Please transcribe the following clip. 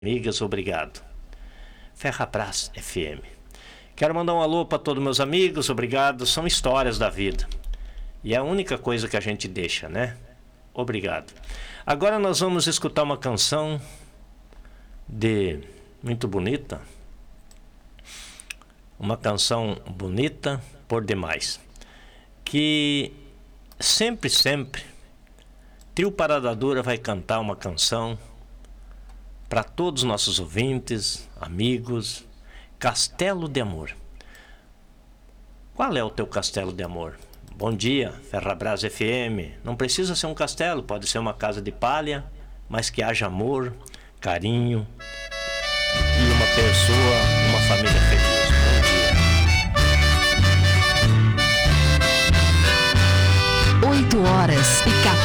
Amigas, obrigado. Ferrabras FM. Quero mandar um alô para todos meus amigos, obrigado. São histórias da vida. E é a única coisa que a gente deixa, né? Obrigado. Agora nós vamos escutar uma canção muito bonita. Uma canção bonita por demais. Que sempre, Trio Parada Dura vai cantar uma canção para todos os nossos ouvintes, amigos. Castelo de Amor. Qual é o teu castelo de amor? Bom dia, Ferrabras FM. Não precisa ser um castelo, pode ser uma casa de palha, mas que haja amor, carinho e uma pessoa, uma família feliz. Bom dia. 8 horas e 14